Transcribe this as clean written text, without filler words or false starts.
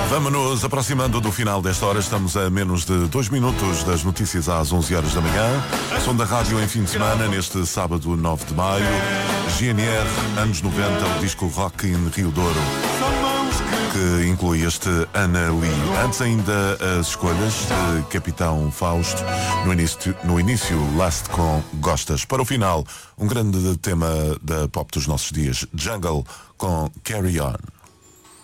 Vamos-nos aproximando do final desta hora. Estamos a menos de 2 minutos das notícias às 11 horas da manhã. Som da rádio em fim de semana, neste sábado 9 de maio. GNR, anos 90, o disco Rock in Rio Douro, que inclui este Ana Lee. Antes ainda as escolhas de Capitão Fausto. No início, Last com Gostas. Para o final, um grande tema da pop dos nossos dias, Jungle com Carry On.